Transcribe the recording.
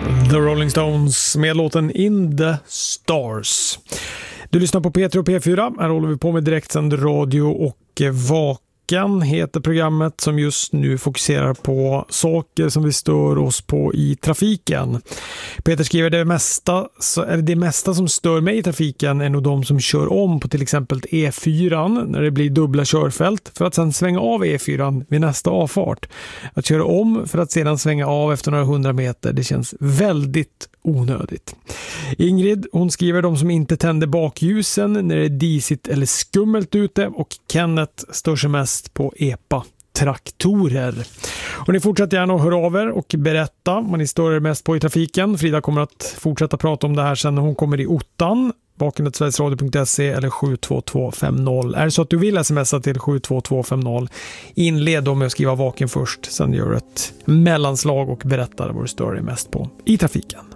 The Rolling Stones med låten In the Stars. Du lyssnar på P3 och P4. Här håller vi på med direktsänd radio och Vakan heter programmet som just nu fokuserar på saker som vi stör oss på i trafiken. Peter skriver det mesta som stör mig i trafiken är nog de som kör om på till exempel E4 när det blir dubbla körfält för att sedan svänga av E4 vid nästa avfart. Att köra om för att sedan svänga av efter några 100 meter, det känns väldigt onödigt. Ingrid, hon skriver de som inte tänder bakljusen när det är disigt eller skummelt ute, och Kenneth stör sig mest på EPA-traktorer. Och ni fortsätter gärna att höra av er och berätta vad ni stör er mest på i trafiken. Frida kommer att fortsätta prata om det här sen när hon kommer i ottan. vaken@sverigesradio.se eller 72250. Är det så att du vill smsa till 72250, inled då med att skriva vaken först, sen gör ett mellanslag och berättar vad du stör dig mest på i trafiken.